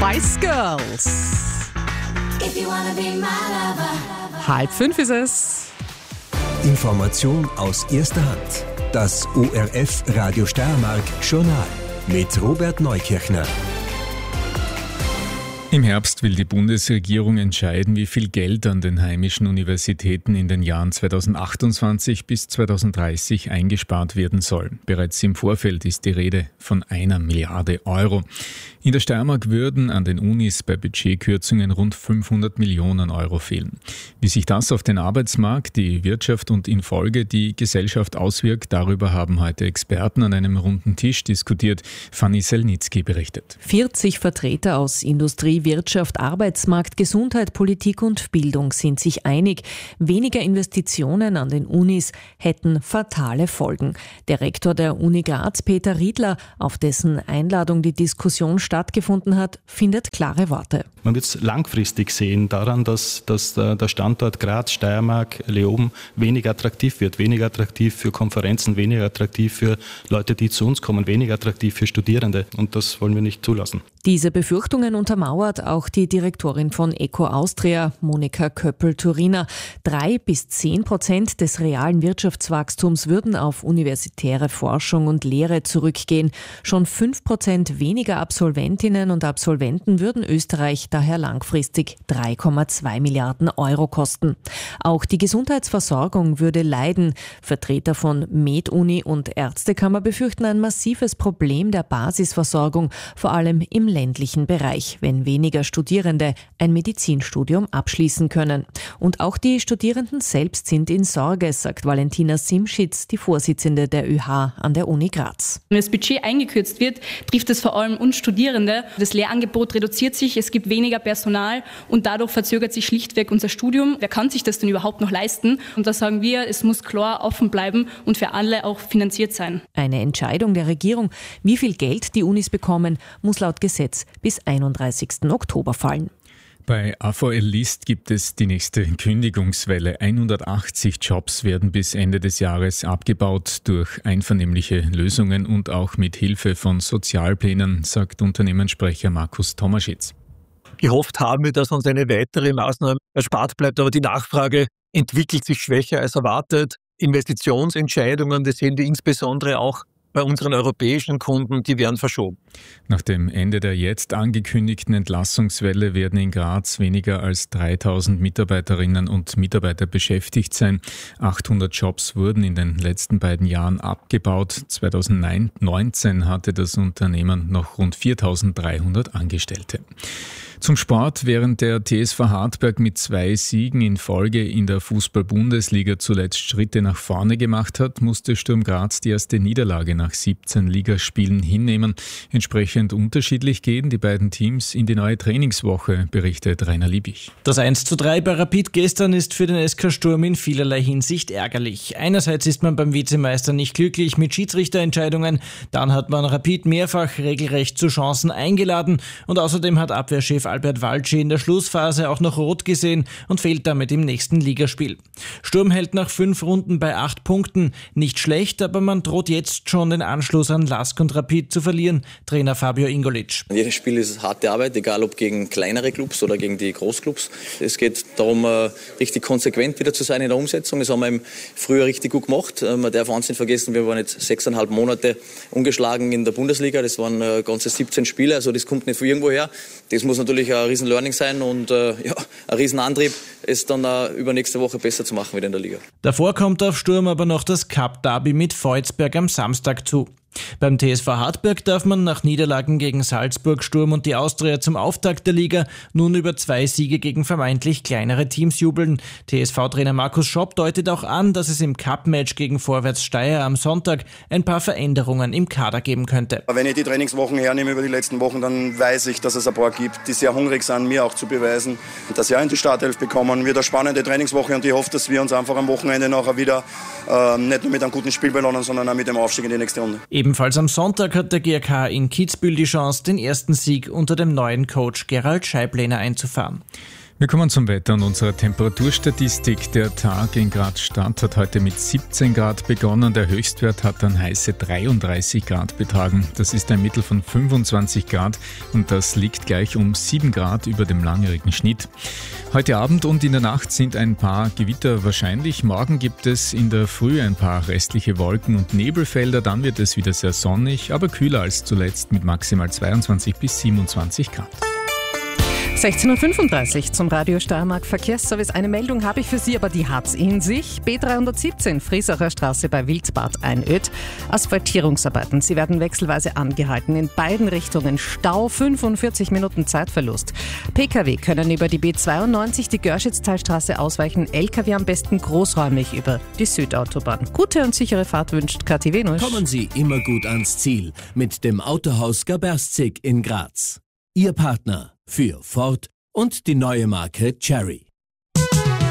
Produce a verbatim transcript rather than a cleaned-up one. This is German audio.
Spice Girls. If you wanna be my lover. Halb fünf ist es. Information aus erster Hand. Das O R F Radio Steiermark Journal mit Robert Neukirchner. Im Herbst will die Bundesregierung entscheiden, wie viel Geld an den heimischen Universitäten in den Jahren zweitausendachtundzwanzig bis zweitausenddreißig eingespart werden soll. Bereits im Vorfeld ist die Rede von einer Milliarde Euro. In der Steiermark würden an den Unis bei Budgetkürzungen rund fünfhundert Millionen Euro fehlen. Wie sich das auf den Arbeitsmarkt, die Wirtschaft und in Folge die Gesellschaft auswirkt, darüber haben heute Experten an einem runden Tisch diskutiert. Fanny Selnitzky berichtet. vierzig Vertreter aus Industrie, Wirtschaft, Arbeitsmarkt, Gesundheit, Politik und Bildung sind sich einig. Weniger Investitionen an den Unis hätten fatale Folgen. Der Rektor der Uni Graz, Peter Riedler, auf dessen Einladung die Diskussion stattgefunden hat, findet klare Worte. Man wird es langfristig sehen daran, dass, dass der Standort Graz, Steiermark, Leoben weniger attraktiv wird. Weniger attraktiv für Konferenzen, weniger attraktiv für Leute, die zu uns kommen, weniger attraktiv für Studierende. Und das wollen wir nicht zulassen. Diese Befürchtungen untermauert auch die Direktorin von ECO Austria, Monika Köppel-Turiner. Drei bis zehn Prozent des realen Wirtschaftswachstums würden auf universitäre Forschung und Lehre zurückgehen. Schon fünf Prozent weniger Absolventinnen und Absolventen würden Österreich daher langfristig drei Komma zwei Milliarden Euro kosten. Auch die Gesundheitsversorgung würde leiden. Vertreter von MedUni und Ärztekammer befürchten ein massives Problem der Basisversorgung, vor allem im ländlichen Bereich, wenn weniger Studierende ein Medizinstudium abschließen können. Und auch die Studierenden selbst sind in Sorge, sagt Valentina Simschitz, die Vorsitzende der ÖH an der Uni Graz. Wenn das Budget eingekürzt wird, trifft es vor allem uns Studierende. Das Lehrangebot reduziert sich, es gibt weniger Personal und dadurch verzögert sich schlichtweg unser Studium. Wer kann sich das denn überhaupt noch leisten? Und da sagen wir, es muss klar offen bleiben und für alle auch finanziert sein. Eine Entscheidung der Regierung, wie viel Geld die Unis bekommen, muss laut Gesetz bis einunddreißigsten Oktober fallen. Bei A V L List gibt es die nächste Kündigungswelle. hundertachtzig Jobs werden bis Ende des Jahres abgebaut durch einvernehmliche Lösungen und auch mit Hilfe von Sozialplänen, sagt Unternehmenssprecher Markus Tomaschitz. Gehofft haben wir, dass uns eine weitere Maßnahme erspart bleibt, aber die Nachfrage entwickelt sich schwächer als erwartet. Investitionsentscheidungen, das sehen wir insbesondere auch bei unseren europäischen Kunden, die werden verschoben. Nach dem Ende der jetzt angekündigten Entlassungswelle werden in Graz weniger als dreitausend Mitarbeiterinnen und Mitarbeiter beschäftigt sein. achthundert Jobs wurden in den letzten beiden Jahren abgebaut. zweitausendneunzehn hatte das Unternehmen noch rund viertausenddreihundert Angestellte. Zum Sport. Während der T S V Hartberg mit zwei Siegen in Folge in der Fußball-Bundesliga zuletzt Schritte nach vorne gemacht hat, musste Sturm Graz die erste Niederlage nach siebzehn Ligaspielen hinnehmen. Entsprechend unterschiedlich gehen die beiden Teams in die neue Trainingswoche, berichtet Rainer Liebich. Das eins zu drei bei Rapid gestern ist für den S K Sturm in vielerlei Hinsicht ärgerlich. Einerseits ist man beim Vizemeister nicht glücklich mit Schiedsrichterentscheidungen, dann hat man Rapid mehrfach regelrecht zu Chancen eingeladen und außerdem hat Abwehrchef Albert Walci in der Schlussphase auch noch rot gesehen und fehlt damit im nächsten Ligaspiel. Sturm hält nach fünf Runden bei acht Punkten. Nicht schlecht, aber man droht jetzt schon den Anschluss an Lask und Rapid zu verlieren. Trainer Fabio Ingolic. Jedes Spiel ist harte Arbeit, egal ob gegen kleinere Clubs oder gegen die Großclubs. Es geht darum, richtig konsequent wieder zu sein in der Umsetzung. Das haben wir im Frühjahr richtig gut gemacht. Man darf eins nicht vergessen, wir waren jetzt sechseinhalb Monate ungeschlagen in der Bundesliga. Das waren ganze siebzehn Spiele, also das kommt nicht von irgendwo her. Das muss natürlich ein riesen Learning sein und äh, ja, ein riesen Antrieb, es dann äh, übernächste Woche besser zu machen wieder in der Liga. Davor kommt auf Sturm aber noch das Cup-Derby mit Volzberg am Samstag zu. Beim T S V Hartberg darf man nach Niederlagen gegen Salzburg, Sturm und die Austria zum Auftakt der Liga nun über zwei Siege gegen vermeintlich kleinere Teams jubeln. T S V-Trainer Markus Schopp deutet auch an, dass es im Cup-Match gegen Vorwärts Steyr am Sonntag ein paar Veränderungen im Kader geben könnte. Wenn ich die Trainingswochen hernehme über die letzten Wochen, dann weiß ich, dass es ein paar gibt, die sehr hungrig sind, mir auch zu beweisen, dass sie auch in die Startelf bekommen. Wird eine spannende Trainingswoche und ich hoffe, dass wir uns einfach am Wochenende nachher wieder äh, nicht nur mit einem guten Spiel belohnen, sondern auch mit dem Aufstieg in die nächste Runde. Ebenfalls am Sonntag hat der G R K in Kitzbühel die Chance, den ersten Sieg unter dem neuen Coach Gerald Scheiblener einzufahren. Wir kommen zum Wetter und unserer Temperaturstatistik. Der Tag in Graz-Stadt hat heute mit siebzehn Grad begonnen. Der Höchstwert hat dann heiße dreiunddreißig Grad betragen. Das ist ein Mittel von fünfundzwanzig Grad und das liegt gleich um sieben Grad über dem langjährigen Schnitt. Heute Abend und in der Nacht sind ein paar Gewitter wahrscheinlich. Morgen gibt es in der Früh ein paar restliche Wolken- und Nebelfelder. Dann wird es wieder sehr sonnig, aber kühler als zuletzt mit maximal zweiundzwanzig bis siebenundzwanzig Grad. sechzehn Uhr fünfunddreißig zum Radio Steiermark Verkehrsservice. Eine Meldung habe ich für Sie, aber die hat's in sich. B dreihundertsiebzehn Friesacher Straße bei Wildbad Einöd. Asphaltierungsarbeiten. Sie werden wechselweise angehalten. In beiden Richtungen Stau, fünfundvierzig Minuten Zeitverlust. Pkw können über die B zweiundneunzig die Görschitz-Talstraße ausweichen. Lkw am besten großräumig über die Südautobahn. Gute und sichere Fahrt wünscht K T Venus. Kommen Sie immer gut ans Ziel mit dem Autohaus Gaberstzig in Graz. Ihr Partner für Ford und die neue Marke Cherry.